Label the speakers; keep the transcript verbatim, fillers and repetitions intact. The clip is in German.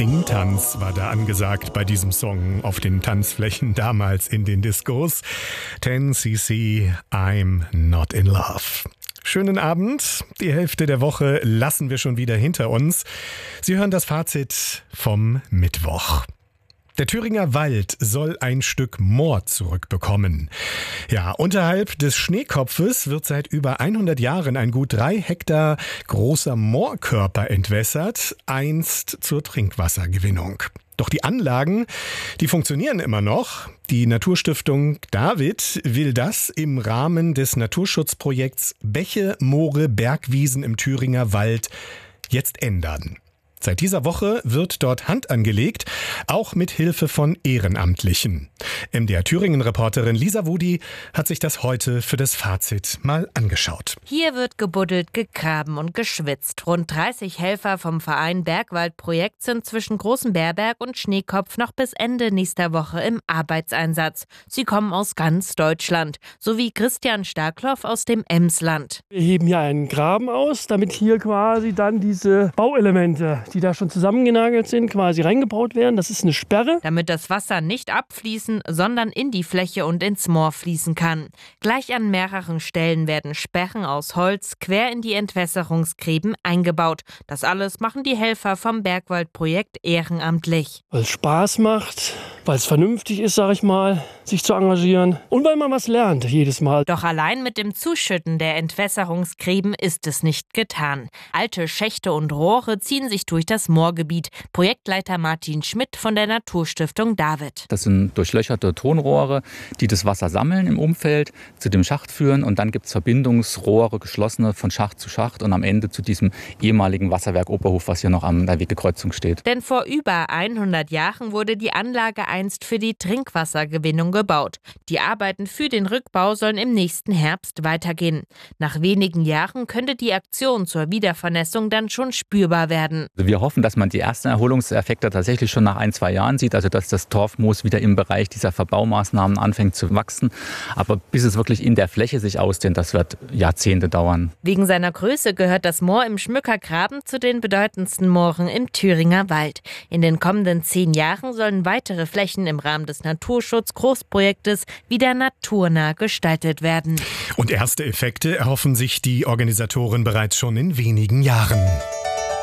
Speaker 1: Swing-Tanz war da angesagt bei diesem Song auf den Tanzflächen damals in den Discos. ten C C, I'm Not in Love. Schönen Abend. Die Hälfte der Woche lassen wir schon wieder hinter uns. Sie hören das Fazit vom Mittwoch. Der Thüringer Wald soll ein Stück Moor zurückbekommen. Ja, unterhalb des Schneekopfes wird seit über hundert Jahren ein gut drei Hektar großer Moorkörper entwässert, einst zur Trinkwassergewinnung. Doch die Anlagen, die funktionieren immer noch. Die Naturstiftung David will das im Rahmen des Naturschutzprojekts Bäche, Moore, Bergwiesen im Thüringer Wald jetzt ändern. Seit dieser Woche wird dort Hand angelegt, auch mit Hilfe von Ehrenamtlichen. M D R Thüringen-Reporterin Lisa Wudi hat sich das heute für das Fazit mal angeschaut.
Speaker 2: Hier wird gebuddelt, gegraben und geschwitzt. Rund dreißig Helfer vom Verein Bergwaldprojekt sind zwischen Großen Beerberg und Schneekopf noch bis Ende nächster Woche im Arbeitseinsatz. Sie kommen aus ganz Deutschland, sowie Christian Starkloff aus dem Emsland.
Speaker 3: Wir heben hier einen Graben aus, damit hier quasi dann diese Bauelemente, die da schon zusammengenagelt sind, quasi reingebaut werden. Das ist eine Sperre.
Speaker 2: Damit das Wasser nicht abfließen, sondern in die Fläche und ins Moor fließen kann. Gleich an mehreren Stellen werden Sperren aus Holz quer in die Entwässerungsgräben eingebaut. Das alles machen die Helfer vom Bergwaldprojekt ehrenamtlich.
Speaker 3: Weil es Spaß macht, weil es vernünftig ist, sag ich mal, sich zu engagieren und weil man was lernt jedes Mal.
Speaker 2: Doch allein mit dem Zuschütten der Entwässerungsgräben ist es nicht getan. Alte Schächte und Rohre ziehen sich durch das Moorgebiet. Projektleiter Martin Schmidt von der Naturstiftung David.
Speaker 4: Das sind durchlöcherte Tonrohre, die das Wasser sammeln im Umfeld, zu dem Schacht führen und dann gibt es Verbindungsrohre, geschlossene von Schacht zu Schacht und am Ende zu diesem ehemaligen Wasserwerk Oberhof, was hier noch an der Wegekreuzung steht.
Speaker 2: Denn vor über hundert Jahren wurde die Anlage einst für die Trinkwassergewinnung gebaut. Die Arbeiten für den Rückbau sollen im nächsten Herbst weitergehen. Nach wenigen Jahren könnte die Aktion zur Wiedervernässung dann schon spürbar werden.
Speaker 4: Wir hoffen, dass man die ersten Erholungseffekte tatsächlich schon nach ein, zwei Jahren sieht, also dass das Torfmoos wieder im Bereich dieser Verbaumaßnahmen anfängt zu wachsen. Aber bis es wirklich in der Fläche sich ausdehnt, das wird Jahrzehnte dauern.
Speaker 2: Wegen seiner Größe gehört das Moor im Schmückergraben zu den bedeutendsten Mooren im Thüringer Wald. In den kommenden zehn Jahren sollen weitere Flächen im Rahmen des Naturschutz-Großprojektes wieder naturnah gestaltet werden.
Speaker 1: Und erste Effekte erhoffen sich die Organisatoren bereits schon in wenigen Jahren.